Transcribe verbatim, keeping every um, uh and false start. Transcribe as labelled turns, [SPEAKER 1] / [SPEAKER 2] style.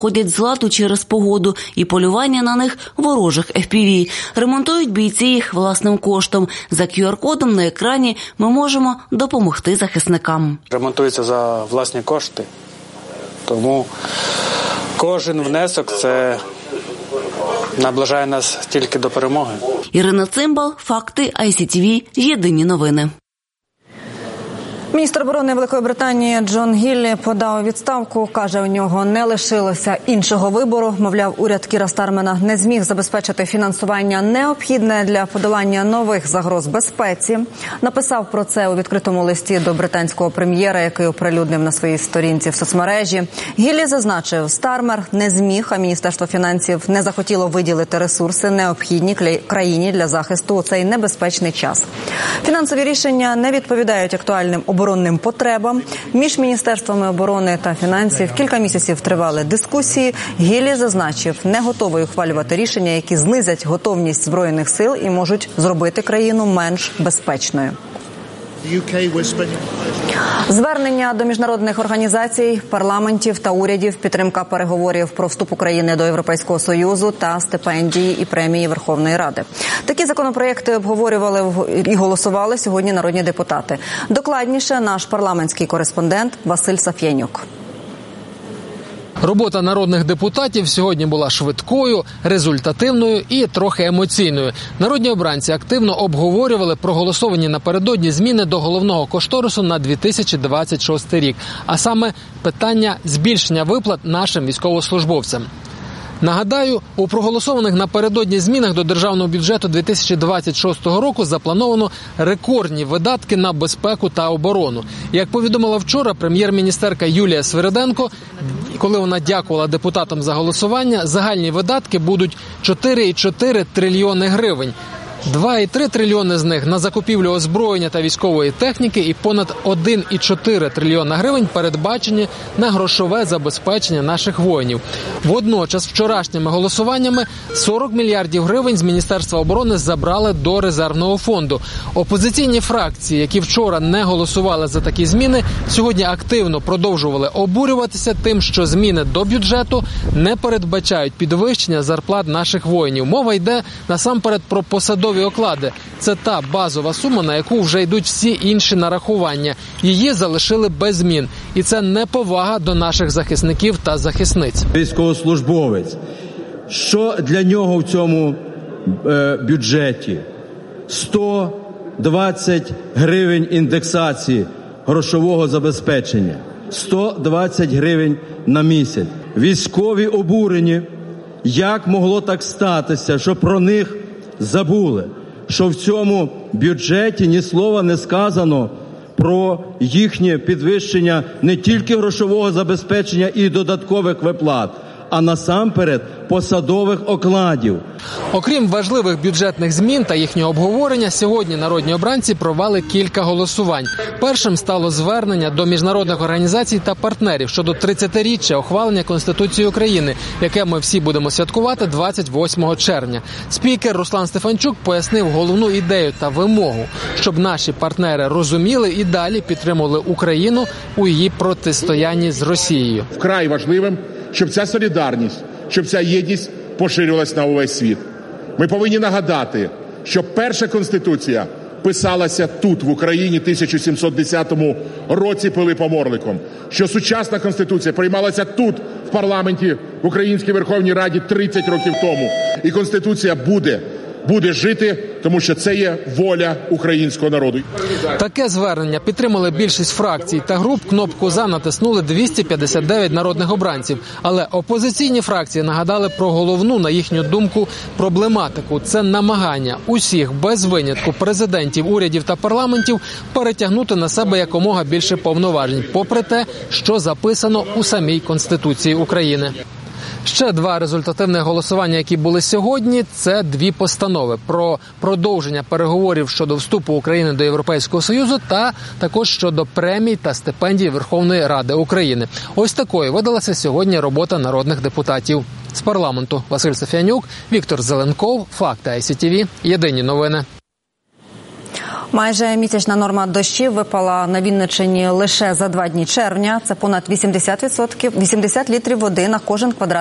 [SPEAKER 1] ходять з ладу через погоду і полювання на них ворожих еф пі ві. Ремонтують бійці їх власним коштом. За кю ар-кодом на екрані ми можемо допомогти захисникам.
[SPEAKER 2] Ремонтується за власні кошти, тому кожен внесок – це наближає нас тільки до перемоги.
[SPEAKER 1] Ірина Цимбал, факти, ай сі ті ві, єдині новини.
[SPEAKER 3] Міністр оборони Великої Британії Джон Гіллі подав відставку. Каже, у нього не лишилося іншого вибору. Мовляв, уряд Кіра Стармера не зміг забезпечити фінансування необхідне для подолання нових загроз безпеці. Написав про це у відкритому листі до британського прем'єра, який оприлюднив на своїй сторінці в соцмережі. Гіллі зазначив, Стармер не зміг, а Міністерство фінансів не захотіло виділити ресурси, необхідні країні для захисту у цей небезпечний час. Фінансові рішення не відповідають актуальним оборонним потребам. Між Міністерствами оборони та фінансів кілька місяців тривали дискусії. Гіллі зазначив, не готовий ухвалювати рішення, які знизять готовність Збройних сил і можуть зробити країну менш безпечною. Звернення до міжнародних організацій, парламентів та урядів, підтримка переговорів про вступ України до Європейського Союзу та стипендії і премії Верховної Ради. Такі законопроекти обговорювали і голосували сьогодні народні депутати. Докладніше наш парламентський кореспондент Василь Саф'янюк.
[SPEAKER 4] Робота народних депутатів сьогодні була швидкою, результативною і трохи емоційною. Народні обранці активно обговорювали проголосовані напередодні зміни до головного кошторису на дві тисячі двадцять шостий рік, а саме питання збільшення виплат нашим військовослужбовцям. Нагадаю, у проголосованих напередодні змінах до державного бюджету дві тисячі двадцять шостого року заплановано рекордні видатки на безпеку та оборону. Як повідомила вчора прем'єр-міністерка Юлія Свириденко, коли вона дякувала депутатам за голосування, загальні видатки будуть чотири цілих чотири трильйони гривень. два цілих три трильйони з них на закупівлю озброєння та військової техніки і понад один цілих чотири трильйона гривень передбачені на грошове забезпечення наших воїнів. Водночас вчорашніми голосуваннями сорок мільярдів гривень з Міністерства оборони забрали до резервного фонду. Опозиційні фракції, які вчора не голосували за такі зміни, сьогодні активно продовжували обурюватися тим, що зміни до бюджету не передбачають підвищення зарплат наших воїнів. Мова йде насамперед про посадові оклади. Це та базова сума, на яку вже йдуть всі інші нарахування. Її залишили без змін. І це неповага до наших захисників та захисниць.
[SPEAKER 5] Військовослужбовець. Що для нього в цьому е, бюджеті? сто двадцять гривень індексації грошового забезпечення. сто двадцять гривень на місяць. Військові обурені. Як могло так статися, що про них забули, що в цьому бюджеті ні слова не сказано про їхнє підвищення не тільки грошового забезпечення і додаткових виплат, а насамперед посадових окладів.
[SPEAKER 4] Окрім важливих бюджетних змін та їхнього обговорення, сьогодні народні обранці провели кілька голосувань. Першим стало звернення до міжнародних організацій та партнерів щодо тридцятиріччя ухвалення Конституції України, яке ми всі будемо святкувати двадцять восьмого червня. Спікер Руслан Стефанчук пояснив головну ідею та вимогу, щоб наші партнери розуміли і далі підтримували Україну у її протистоянні з Росією.
[SPEAKER 6] Вкрай важливим, щоб ця солідарність, щоб ця єдність поширювалась на увесь світ. Ми повинні нагадати, що перша Конституція писалася тут, в Україні, в тисяча сімсот десятому році Пилипом Орликом, що сучасна Конституція приймалася тут, в парламенті, в Українській Верховній Раді тридцять років тому. І Конституція буде, буде жити, тому що це є воля українського народу.
[SPEAKER 4] Таке звернення підтримали більшість фракцій та груп. Кнопку «За» натиснули двісті п'ятдесят дев'ять народних обранців. Але опозиційні фракції нагадали про головну, на їхню думку, проблематику. Це намагання усіх, без винятку, президентів, урядів та парламентів перетягнути на себе якомога більше повноважень, попри те, що записано у самій Конституції України. Ще два результативних голосування, які були сьогодні, це дві постанови про продовження переговорів щодо вступу України до Європейського Союзу та також щодо премій та стипендій Верховної Ради України. Ось такою видалася сьогодні робота народних депутатів. З парламенту Василь Саф'янюк, Віктор Зеленков, Факти ай сі ті ві, єдині новини.
[SPEAKER 3] Майже місячна норма дощів випала на Вінниччині лише за два дні червня. Це понад вісімдесят відсотків, вісімдесят літрів води на кожен квадратний